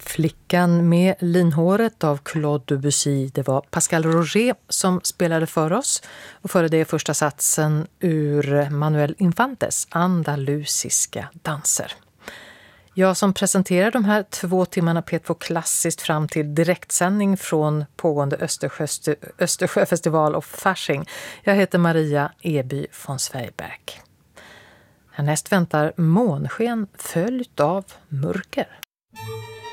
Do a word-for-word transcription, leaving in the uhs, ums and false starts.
Flickan med linhåret av Claude Debussy, det var Pascal Roger som spelade för oss. Och före det första satsen ur Manuel Infantes andalusiska danser. Jag som presenterar de här två timmarna P två Klassiskt fram till direktsändning från pågående Östersjö, Östersjöfestival och Fasching. Jag heter Maria Eby von Zweigbergk. Härnäst väntar månsken följt av mörker.